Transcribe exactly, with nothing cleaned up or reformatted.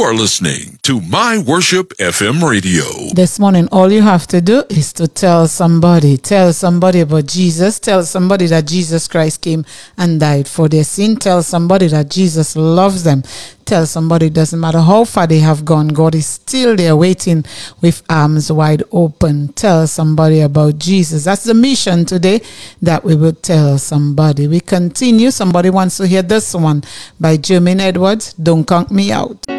are listening to My Worship F M Radio. This morning, all you have to do is to tell somebody, tell somebody about Jesus, tell somebody that Jesus Christ came and died for their sin, tell somebody that Jesus loves them, tell somebody it doesn't matter how far they have gone, God is still there waiting with arms wide open. Tell somebody about Jesus. That's the mission today, that we will tell somebody. We continue. Somebody wants to hear this one by Jermaine Edwards, Don't Count Me Out.